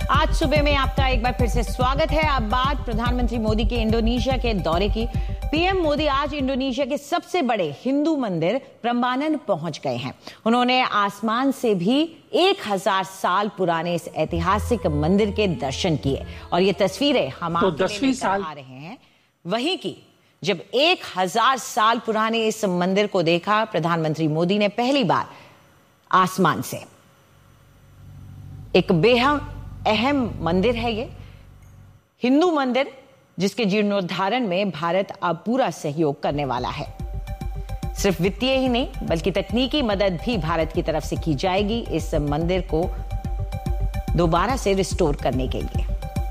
आज सुबह में आपका एक बार फिर से स्वागत है। अब बात प्रधानमंत्री मोदी के इंडोनेशिया के दौरे की। पीएम मोदी आज इंडोनेशिया के सबसे बड़े हिंदू मंदिर प्रम्बानन पहुंच गए हैं। उन्होंने आसमान से भी 1000 साल पुराने इस ऐतिहासिक मंदिर के दर्शन किए और ये तस्वीरें हम आपको दिखा रहे हैं वहीं की, जब 1000 साल पुराने इस मंदिर को देखा प्रधानमंत्री मोदी ने पहली बार आसमान से। एक बेहद अहम मंदिर है ये हिंदू मंदिर, जिसके जीर्णोद्धारण में भारत अब पूरा सहयोग करने वाला है। सिर्फ वित्तीय ही नहीं बल्कि तकनीकी मदद भी भारत की तरफ से की जाएगी इस मंदिर को दोबारा से रिस्टोर करने के लिए।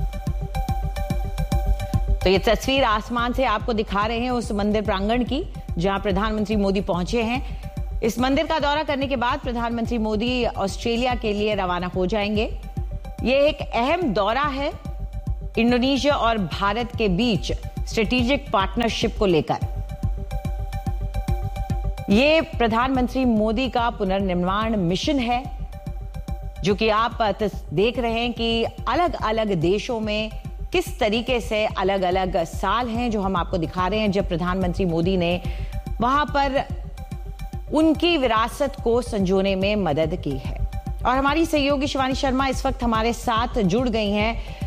तो ये तस्वीर आसमान से आपको दिखा रहे हैं उस मंदिर प्रांगण की जहां प्रधानमंत्री मोदी पहुंचे हैं। इस मंदिर का दौरा करने के बाद प्रधानमंत्री मोदी ऑस्ट्रेलिया के लिए रवाना हो जाएंगे। ये एक अहम दौरा है इंडोनेशिया और भारत के बीच स्ट्रेटेजिक पार्टनरशिप को लेकर। ये प्रधानमंत्री मोदी का पुनर्निर्माण मिशन है, जो कि आप देख रहे हैं कि अलग अलग देशों में किस तरीके से अलग अलग साल हैं जो हम आपको दिखा रहे हैं जब प्रधानमंत्री मोदी ने वहां पर उनकी विरासत को संजोने में मदद की है। और हमारी सहयोगी शिवानी शर्मा इस वक्त हमारे साथ जुड़ गई हैं।